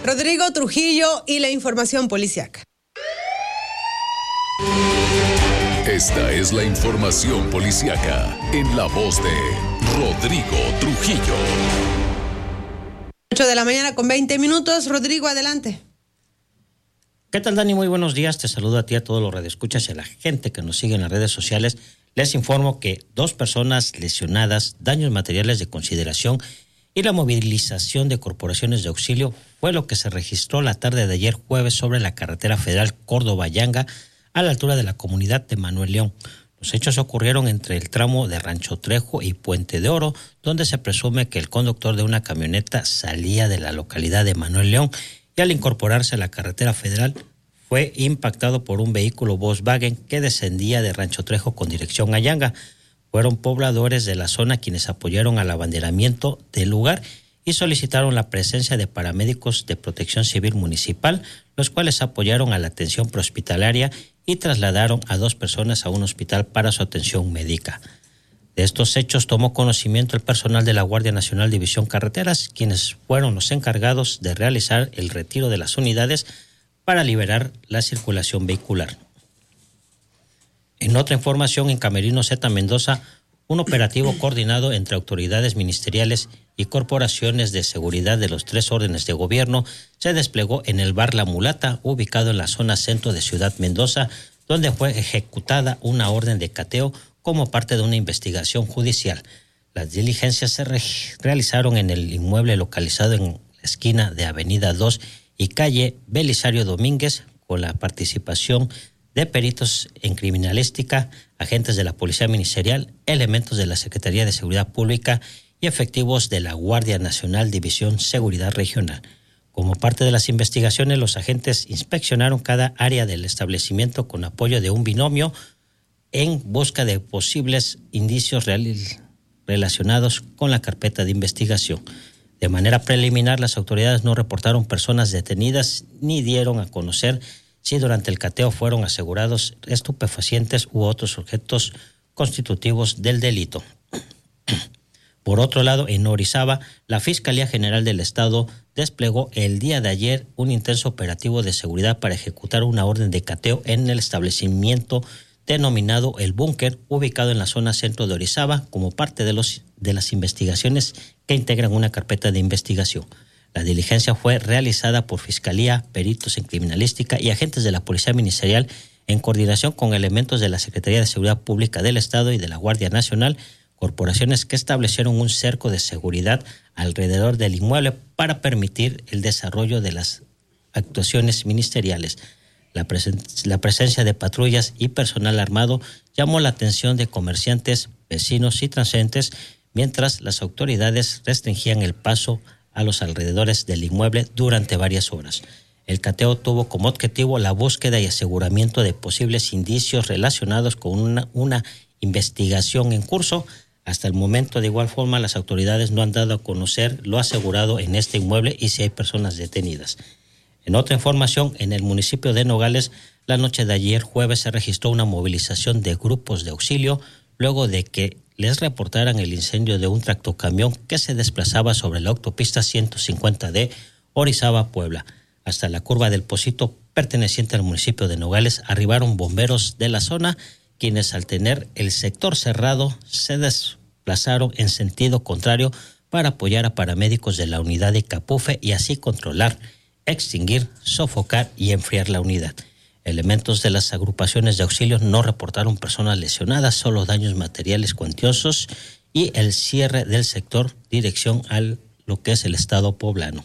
Rodrigo Trujillo y la información policiaca. Esta es la información policiaca en la voz de Rodrigo Trujillo. 8 de la mañana con 20 minutos. Rodrigo, adelante. ¿Qué tal, Dani? Muy buenos días. Te saludo a ti, a todos los radioescuchas y a la gente que nos sigue en las redes sociales. Les informo que 2 personas lesionadas, daños materiales de consideración y la movilización de corporaciones de auxilio fue lo que se registró la tarde de ayer jueves sobre la carretera federal Córdoba-Yanga a la altura de la comunidad de Manuel León. Los hechos ocurrieron entre el tramo de Rancho Trejo y Puente de Oro, donde se presume que el conductor de una camioneta salía de la localidad de Manuel León y al incorporarse a la carretera federal fue impactado por un vehículo Volkswagen que descendía de Rancho Trejo con dirección a Yanga. Fueron pobladores de la zona quienes apoyaron al abanderamiento del lugar y solicitaron la presencia de paramédicos de Protección Civil Municipal, los cuales apoyaron a la atención prehospitalaria y trasladaron a 2 personas a un hospital para su atención médica. De estos hechos tomó conocimiento el personal de la Guardia Nacional División Carreteras, quienes fueron los encargados de realizar el retiro de las unidades para liberar la circulación vehicular. En otra información, en Camerino Z Mendoza, un operativo coordinado entre autoridades ministeriales y corporaciones de seguridad de los 3 órdenes de gobierno se desplegó en el bar La Mulata, ubicado en la zona centro de Ciudad Mendoza, donde fue ejecutada una orden de cateo como parte de una investigación judicial. Las diligencias se realizaron en el inmueble localizado en la esquina de Avenida 2 y calle Belisario Domínguez, con la participación de peritos en criminalística, agentes de la Policía Ministerial, elementos de la Secretaría de Seguridad Pública y efectivos de la Guardia Nacional División Seguridad Regional. Como parte de las investigaciones, los agentes inspeccionaron cada área del establecimiento con apoyo de un binomio en busca de posibles indicios relacionados con la carpeta de investigación. De manera preliminar, las autoridades no reportaron personas detenidas ni dieron a conocer si durante el cateo fueron asegurados estupefacientes u otros objetos constitutivos del delito. Por otro lado, en Orizaba, la Fiscalía General del Estado desplegó el día de ayer un intenso operativo de seguridad para ejecutar una orden de cateo en el establecimiento denominado El Búnker, ubicado en la zona centro de Orizaba, como parte de las investigaciones que integran una carpeta de investigación. La diligencia fue realizada por Fiscalía, peritos en criminalística y agentes de la Policía Ministerial en coordinación con elementos de la Secretaría de Seguridad Pública del Estado y de la Guardia Nacional, corporaciones que establecieron un cerco de seguridad alrededor del inmueble para permitir el desarrollo de las actuaciones ministeriales. La presencia de patrullas y personal armado llamó la atención de comerciantes, vecinos y transeúntes, mientras las autoridades restringían el paso a los alrededores del inmueble durante varias horas. El cateo tuvo como objetivo la búsqueda y aseguramiento de posibles indicios relacionados con una investigación en curso. Hasta el momento, de igual forma, las autoridades no han dado a conocer lo asegurado en este inmueble y si hay personas detenidas. En otra información, en el municipio de Nogales, la noche de ayer jueves se registró una movilización de grupos de auxilio luego de que les reportaran el incendio de un tractocamión que se desplazaba sobre la autopista 150 de Orizaba, Puebla. Hasta la curva del Pocito, perteneciente al municipio de Nogales, arribaron bomberos de la zona, quienes al tener el sector cerrado se desplazaron en sentido contrario para apoyar a paramédicos de la unidad de Capufe y así controlar, extinguir, sofocar y enfriar la unidad. Elementos de las agrupaciones de auxilio no reportaron personas lesionadas, solo daños materiales cuantiosos y el cierre del sector dirección a lo que es el estado poblano.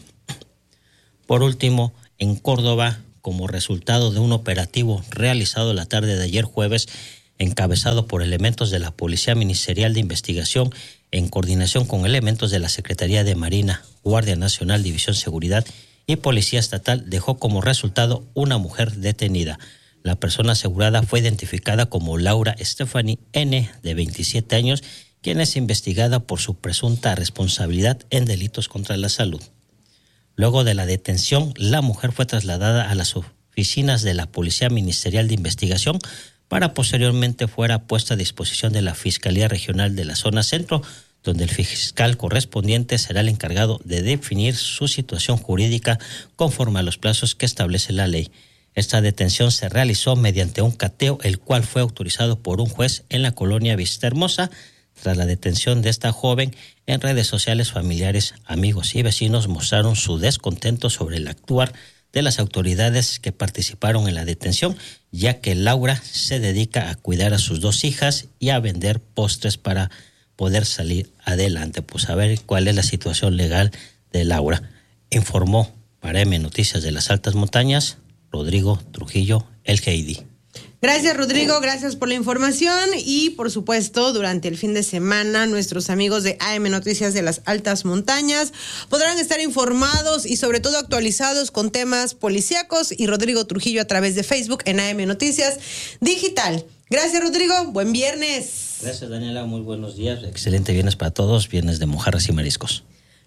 Por último, en Córdoba, como resultado de un operativo realizado la tarde de ayer jueves, encabezado por elementos de la Policía Ministerial de Investigación, en coordinación con elementos de la Secretaría de Marina, Guardia Nacional, División Seguridad y Policía Estatal, dejó como resultado una mujer detenida. La persona asegurada fue identificada como Laura Stephanie N., de 27 años, quien es investigada por su presunta responsabilidad en delitos contra la salud. Luego de la detención, la mujer fue trasladada a las oficinas de la Policía Ministerial de Investigación para posteriormente fuera puesta a disposición de la Fiscalía Regional de la Zona Centro, donde el fiscal correspondiente será el encargado de definir su situación jurídica conforme a los plazos que establece la ley. Esta detención se realizó mediante un cateo, el cual fue autorizado por un juez en la colonia Vista Hermosa. Tras la detención de esta joven, en redes sociales, familiares, amigos y vecinos mostraron su descontento sobre el actuar de las autoridades que participaron en la detención, ya que Laura se dedica a cuidar a sus 2 hijas y a vender postres para poder salir adelante. Pues a ver cuál es la situación legal de Laura. Informó para M Noticias de las Altas Montañas, Rodrigo Trujillo, el Heidi. Gracias, Rodrigo, gracias por la información y, por supuesto, durante el fin de semana, nuestros amigos de AM Noticias de las Altas Montañas podrán estar informados y, sobre todo, actualizados con temas policíacos y Rodrigo Trujillo a través de Facebook en AM Noticias Digital. Gracias, Rodrigo, buen viernes. Gracias, Daniela, muy buenos días, excelente viernes para todos, viernes de mojarras y mariscos.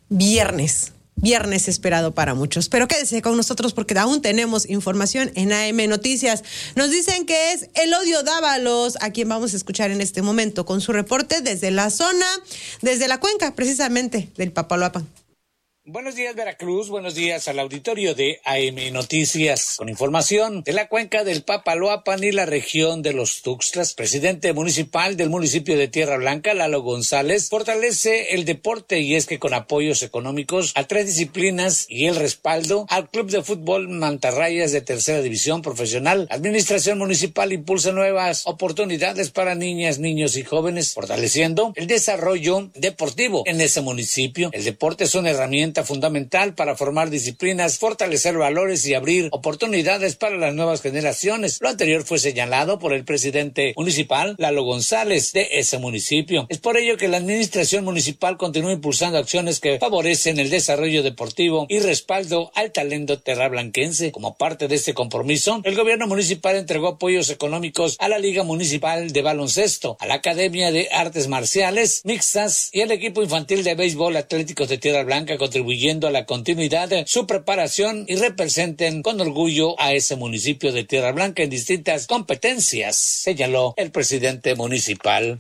Viernes esperado para muchos, pero quédese con nosotros porque aún tenemos información en AM Noticias. Nos dicen que es Elodio Dávalos a quien vamos a escuchar en este momento con su reporte desde la zona, desde la cuenca precisamente del Papaloapan. Buenos días, Veracruz. Buenos días al auditorio de AM Noticias. Con información de la cuenca del Papaloapan y la región de los Tuxtlas, presidente municipal del municipio de Tierra Blanca, Lalo González, fortalece el deporte y es que con apoyos económicos a 3 disciplinas y el respaldo al Club de Fútbol Mantarrayas de Tercera División Profesional, la administración municipal impulsa nuevas oportunidades para niñas, niños y jóvenes, fortaleciendo el desarrollo deportivo en ese municipio. El deporte es una herramienta fundamental para formar disciplinas, fortalecer valores y abrir oportunidades para las nuevas generaciones. Lo anterior fue señalado por el presidente municipal, Lalo González, de ese municipio. Es por ello que la administración municipal continúa impulsando acciones que favorecen el desarrollo deportivo y respaldo al talento terrablanquense. Como parte de este compromiso, el gobierno municipal entregó apoyos económicos a la Liga Municipal de Baloncesto, a la Academia de Artes Marciales Mixtas y al equipo infantil de béisbol Atléticos de Tierra Blanca, contribuyendo a la continuidad de su preparación y representen con orgullo a ese municipio de Tierra Blanca en distintas competencias, señaló el presidente municipal.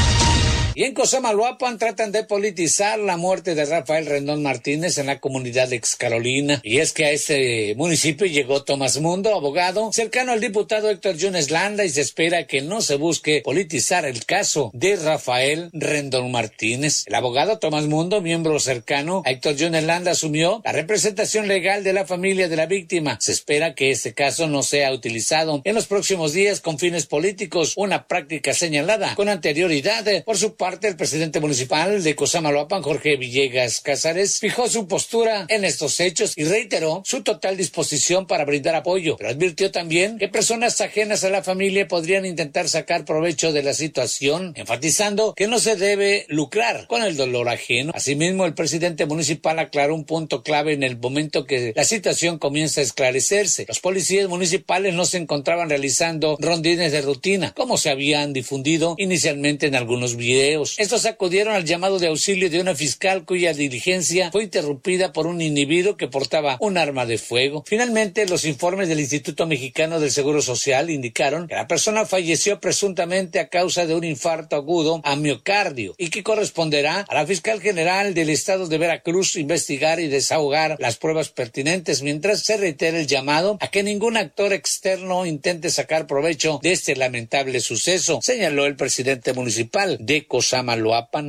Y en Cosamaloapan tratan de politizar la muerte de Rafael Rendón Martínez en la comunidad de Excarolina. Y es que a este municipio llegó Tomás Mundo, abogado cercano al diputado Héctor Yunes Landa, y se espera que no se busque politizar el caso de Rafael Rendón Martínez. El abogado Tomás Mundo, miembro cercano a Héctor Yunes Landa, asumió la representación legal de la familia de la víctima. Se espera que este caso no sea utilizado en los próximos días con fines políticos, una práctica señalada con anterioridad por su parte. El presidente municipal de Cosamaloapan, Jorge Villegas Cázares, fijó su postura en estos hechos y reiteró su total disposición para brindar apoyo, pero advirtió también que personas ajenas a la familia podrían intentar sacar provecho de la situación, enfatizando que no se debe lucrar con el dolor ajeno. Asimismo, el presidente municipal aclaró un punto clave en el momento que la situación comienza a esclarecerse. Los policías municipales no se encontraban realizando rondines de rutina, como se habían difundido inicialmente en algunos videos. Estos acudieron al llamado de auxilio de una fiscal cuya diligencia fue interrumpida por un individuo que portaba un arma de fuego. Finalmente, los informes del Instituto Mexicano del Seguro Social indicaron que la persona falleció presuntamente a causa de un infarto agudo a miocardio y que corresponderá a la fiscal general del estado de Veracruz investigar y desahogar las pruebas pertinentes, mientras se reitera el llamado a que ningún actor externo intente sacar provecho de este lamentable suceso, señaló el presidente municipal de Cosamaloapan.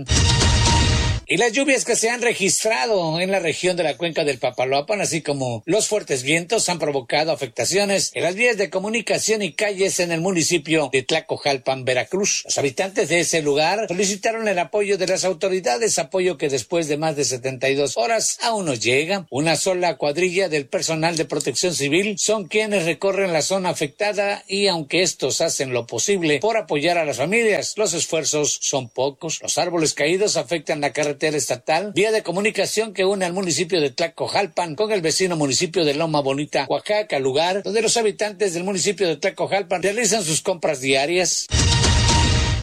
Y las lluvias que se han registrado en la región de la cuenca del Papaloapan, así como los fuertes vientos, han provocado afectaciones en las vías de comunicación y calles en el municipio de Tlacojalpan, Veracruz. Los habitantes de ese lugar solicitaron el apoyo de las autoridades, apoyo que después de más de 72 horas aún no llega. Una sola cuadrilla del personal de protección civil son quienes recorren la zona afectada y aunque estos hacen lo posible por apoyar a las familias, los esfuerzos son pocos. Los árboles caídos afectan la carretera estatal, vía de comunicación que une al municipio de Tlacojalpan con el vecino municipio de Loma Bonita, Oaxaca, lugar donde los habitantes del municipio de Tlacojalpan realizan sus compras diarias.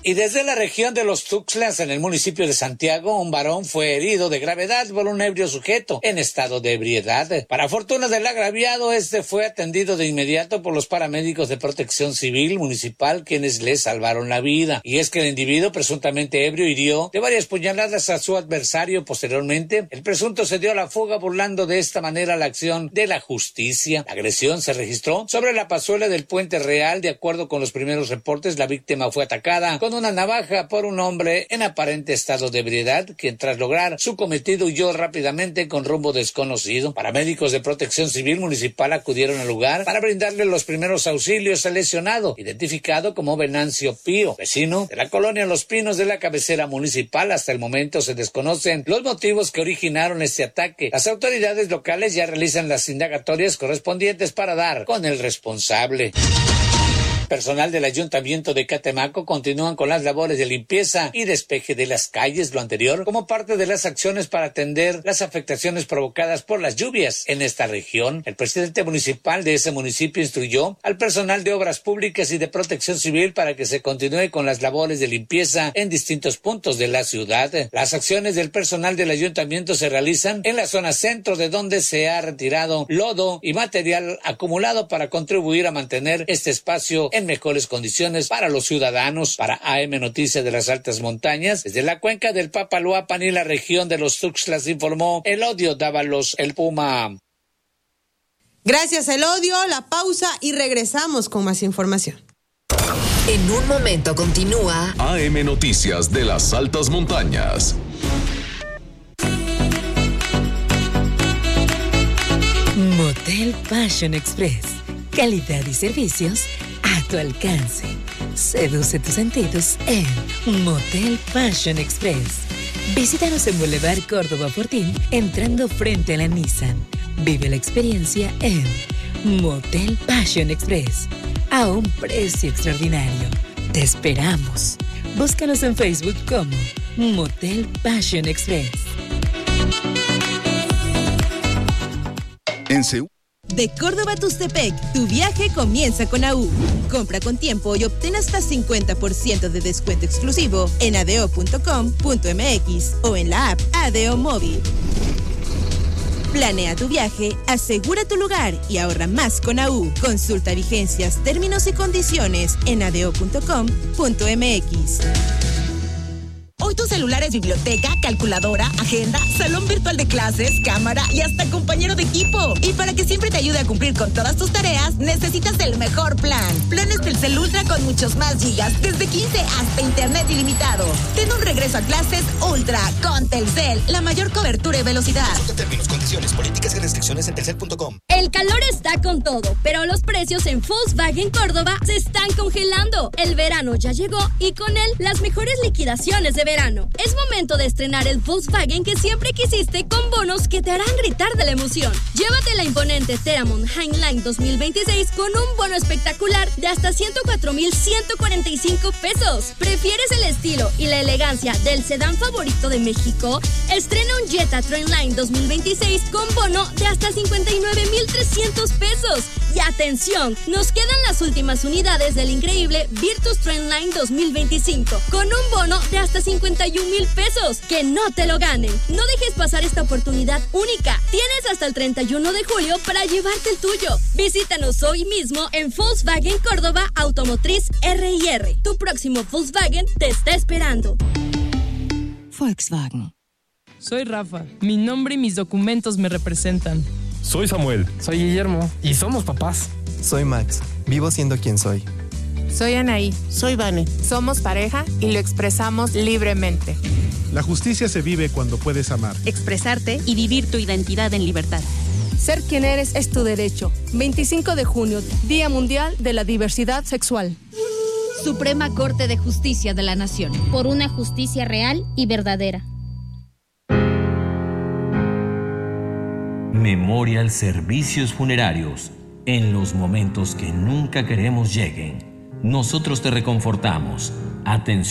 Y desde la región de los Tuxtlas, en el municipio de Santiago, un varón fue herido de gravedad por un ebrio sujeto en estado de ebriedad. Para fortuna del agraviado, este fue atendido de inmediato por los paramédicos de Protección Civil municipal, quienes le salvaron la vida. Y es que el individuo presuntamente ebrio hirió de varias puñaladas a su adversario. Posteriormente, el presunto se dio a la fuga, burlando de esta manera la acción de la justicia. La agresión se registró sobre la pazuela del Puente Real. De acuerdo con los primeros reportes, la víctima fue atacada con una navaja por un hombre en aparente estado de ebriedad, quien tras lograr su cometido huyó rápidamente con rumbo desconocido. Paramédicos de Protección Civil municipal acudieron al lugar para brindarle los primeros auxilios al lesionado, identificado como Venancio Pío, vecino de la colonia Los Pinos de la cabecera municipal. Hasta el momento se desconocen los motivos que originaron este ataque. Las autoridades locales ya realizan las indagatorias correspondientes para dar con el responsable. Personal del Ayuntamiento de Catemaco continúan con las labores de limpieza y despeje de las calles, lo anterior como parte de las acciones para atender las afectaciones provocadas por las lluvias en esta región. El presidente municipal de ese municipio instruyó al personal de Obras Públicas y de Protección Civil para que se continúe con las labores de limpieza en distintos puntos de la ciudad. Las acciones del personal del ayuntamiento se realizan en la zona centro, de donde se ha retirado lodo y material acumulado para contribuir a mantener este espacio en mejores condiciones para los ciudadanos. Para AM Noticias de las Altas Montañas, desde la cuenca del Papaloapan y la región de los Tuxtlas, informó Elodio Dávalos, el Puma. Gracias, Elodio. La pausa y regresamos con más información. En un momento continúa AM Noticias de las Altas Montañas. Motel Fashion Express. Calidad y servicios a tu alcance. Seduce tus sentidos en Motel Fashion Express. Visítanos en Boulevard Córdoba Fortín, entrando frente a la Nissan. Vive la experiencia en Motel Fashion Express, a un precio extraordinario. Te esperamos. Búscanos en Facebook como Motel Fashion Express. En Seúl. De Córdoba a Tustepec, tu viaje comienza con AU. Compra con tiempo y obtén hasta 50% de descuento exclusivo en adeo.com.mx o en la app Adeo Móvil. Planea tu viaje, asegura tu lugar y ahorra más con AU. Consulta vigencias, términos y condiciones en adeo.com.mx. Hoy tu celular es biblioteca, calculadora, agenda, salón virtual de clases, cámara y hasta compañero de equipo. Y para que siempre te ayude a cumplir con todas tus tareas, necesitas el mejor plan. Planes Telcel Ultra con muchos más gigas, desde 15 hasta internet ilimitado. Ten un regreso a clases Ultra con Telcel, la mayor cobertura y velocidad. Consulta términos, condiciones, políticas y restricciones en telcel.com. El calor está con todo, pero los precios en Volkswagen Córdoba se están congelando. El verano ya llegó y con él las mejores liquidaciones de verano. Es momento de estrenar el Volkswagen que siempre quisiste, con bonos que te harán gritar de la emoción. Llévate la imponente Teramon Highline 2026 con un bono espectacular de hasta 104,145 pesos. ¿Prefieres el estilo y la elegancia del sedán favorito de México? Estrena un Jetta Trendline 2026 con bono de hasta 59,300 pesos. Y atención, nos quedan las últimas unidades del increíble Virtus Trendline 2025 con un bono de hasta 51,000 pesos. Que no te lo ganen. No dejes pasar esta oportunidad única. Tienes hasta el 31 de julio para llevarte el tuyo. Visítanos hoy mismo en Volkswagen Córdoba Automotriz R&R. Tu próximo Volkswagen te está esperando. Volkswagen. Soy Rafa. Mi nombre y mis documentos me representan. Soy Samuel. Soy Guillermo. Y somos papás. Soy Max. Vivo siendo quien soy. Soy Anaí. Soy Vane. Somos pareja y lo expresamos libremente. La justicia se vive cuando puedes amar, expresarte y vivir tu identidad en libertad. Ser quien eres es tu derecho. 25 de junio, Día Mundial de la Diversidad Sexual. Suprema Corte de Justicia de la Nación. Por una justicia real y verdadera. Memorial Servicios Funerarios. En los momentos que nunca queremos lleguen, nosotros te reconfortamos. Atención.